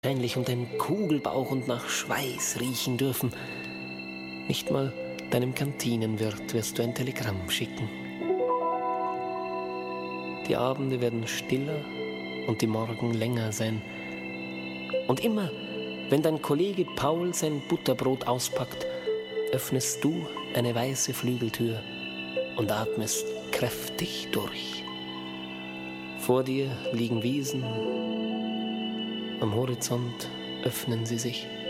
wahrscheinlich und dein Kugelbauch und nach Schweiß riechen dürfen. Nicht mal deinem Kantinenwirt wirst du ein Telegramm schicken. Die Abende werden stiller und die Morgen länger sein. Und immer, wenn dein Kollege Paul sein Butterbrot auspackt, öffnest du eine weiße Flügeltür und atmest kräftig durch. Vor dir liegen Wiesen, am Horizont öffnen sie sich.